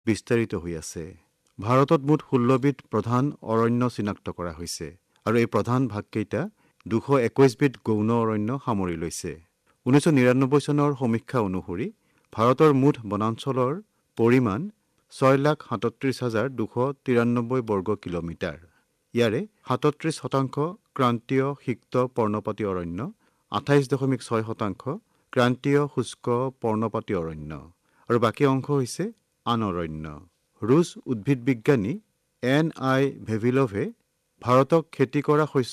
বিস্তাৰিত হৈ আছে। ভাৰতত মুঠ 16বিধ প্ৰধান অৰণ্য চিনাক্ত কৰা হৈছে আৰু এই প্ৰধান ভাগকেইটা 221 বিধ গৌণ অৰণ্য সামৰি লৈছে। 1999 চনৰ সমীক্ষা অনুসৰি ভাৰতৰ মুঠ বনাঞ্চলৰ পৰিমাণ 6,37,293 বৰ্গ কিলোমিটাৰ। ইয়াৰে 37% ক্ৰান্তীয় সিক্ত পৰ্ণপাতী অৰণ্য, 28.6% ক্ৰান্তীয় শুষ্ক পৰ্ণপাতী অৰণ্য আৰু বাকী অংশ হৈছে আন অৰণ্য। ৰুছ উদ্ভিদ বিজ্ঞানী N.I. ভেভিলভে ভাৰতক খেতি কৰা শস্য